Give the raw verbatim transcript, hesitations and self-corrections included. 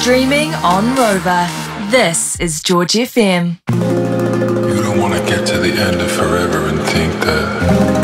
Streaming on Rover. This is George F M. You don't want to get to the end of forever and think that